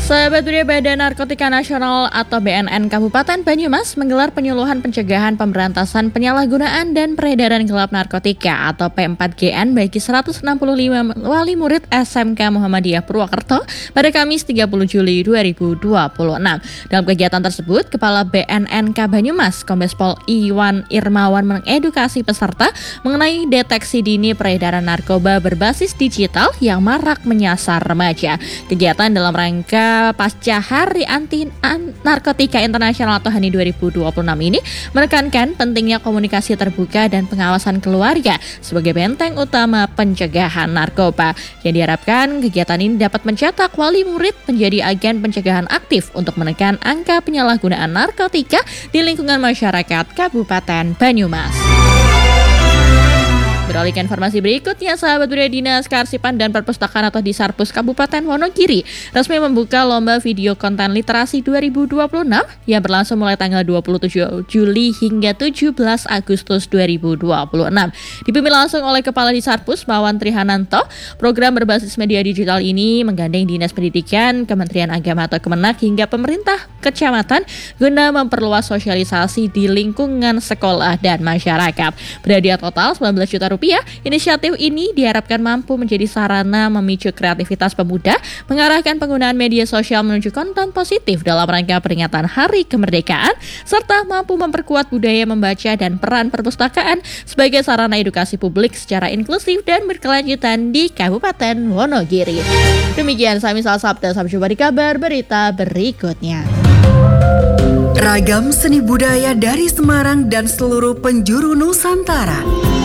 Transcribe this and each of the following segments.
Sahabat Budaya Badan Narkotika Nasional atau BNN Kabupaten Banyumas menggelar penyuluhan pencegahan pemberantasan penyalahgunaan dan peredaran gelap narkotika atau P4GN bagi 165 wali murid SMK Muhammadiyah Purwokerto pada Kamis 30 Juli 2026. Dalam kegiatan tersebut, Kepala BNNK Banyumas, Kombes Pol Iwan Irmawan mengedukasi peserta mengenai deteksi dini peredaran narkoba berbasis digital yang marak menyasar remaja. Kegiatan dalam rangka pasca Hari Anti Narkotika Internasional atau HANI 2026 ini menekankan pentingnya komunikasi terbuka dan pengawasan keluarga sebagai benteng utama pencegahan narkoba. Yang diharapkan kegiatan ini dapat mencetak wali murid menjadi agen pencegahan aktif untuk menekan angka penyalahgunaan narkotika di lingkungan masyarakat Kabupaten Banyumas. Beralih ke informasi berikutnya, sahabat budaya, Dinas Kearsipan dan Perpustakaan atau Disarpus Kabupaten Wonogiri resmi membuka lomba video konten literasi 2026 yang berlangsung mulai tanggal 27 Juli hingga 17 Agustus 2026. Dipimpin langsung oleh Kepala Disarpus Mawan Trihananto, program berbasis media digital ini menggandeng Dinas Pendidikan, Kementerian Agama atau Kemenak hingga pemerintah kecamatan guna memperluas sosialisasi di lingkungan sekolah dan masyarakat. Berhadiah total 19 juta rupiah. Inisiatif ini diharapkan mampu menjadi sarana memicu kreativitas pemuda, mengarahkan penggunaan media sosial menuju konten positif dalam rangka peringatan Hari Kemerdekaan, serta mampu memperkuat budaya membaca dan peran perpustakaan sebagai sarana edukasi publik secara inklusif dan berkelanjutan di Kabupaten Wonogiri. Demikian Samsel Sabda, sampai jumpa di kabar berita berikutnya. Ragam seni budaya dari Semarang dan seluruh penjuru Nusantara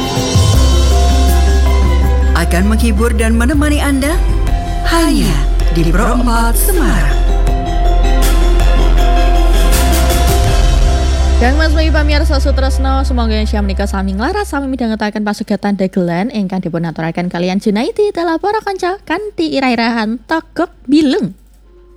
akan menghibur dan menemani Anda hanya di Pro 4 Semarang. Kang Mas Bayi pamirsa Sutresno, semoga yang siap menikah sami nglaras sami midhangetaken pasugatan dagelan ingkang dipunaturaken kalian Junaidi telapora kanca kanthi ira-irahan togok bilung.